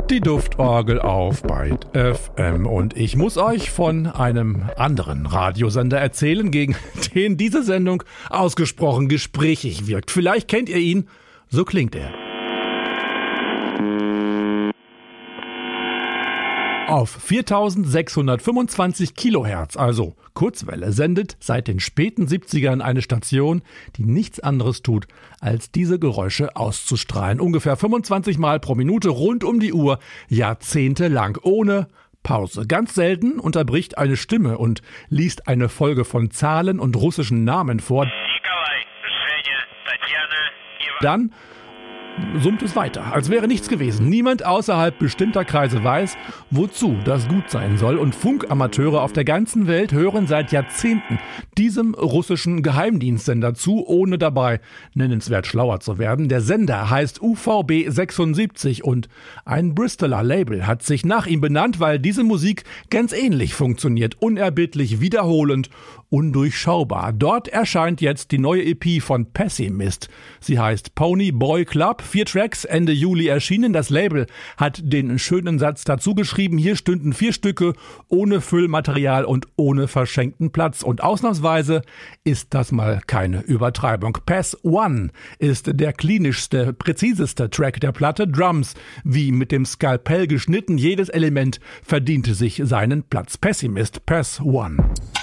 Die Duftorgel auf Byte FM und ich muss euch von einem anderen Radiosender erzählen, gegen den diese Sendung ausgesprochen gesprächig wirkt. Vielleicht kennt ihr ihn, so klingt er. Auf 4625 Kilohertz, also Kurzwelle, sendet seit den späten 70ern eine Station, die nichts anderes tut, als diese Geräusche auszustrahlen. Ungefähr 25 Mal pro Minute, rund um die Uhr, jahrzehntelang, ohne Pause. Ganz selten unterbricht eine Stimme und liest eine Folge von Zahlen und russischen Namen vor. Dann summt es weiter, als wäre nichts gewesen. Niemand außerhalb bestimmter Kreise weiß, wozu das gut sein soll. Und Funkamateure auf der ganzen Welt hören seit Jahrzehnten diesem russischen Geheimdienstsender zu, ohne dabei nennenswert schlauer zu werden. Der Sender heißt UVB 76 und ein Bristoler Label hat sich nach ihm benannt, weil diese Musik ganz ähnlich funktioniert. Unerbittlich, wiederholend, undurchschaubar. Dort erscheint jetzt die neue EP von Pessimist. Sie heißt Pony Boy Club. 4 Tracks, Ende Juli erschienen. Das Label hat den schönen Satz dazu geschrieben, hier stünden 4 Stücke ohne Füllmaterial und ohne verschenkten Platz. Und ausnahmsweise ist das mal keine Übertreibung. Pass One ist der klinischste, präziseste Track der Platte. Drums wie mit dem Skalpell geschnitten. Jedes Element verdiente sich seinen Platz. Pessimist, Pass One.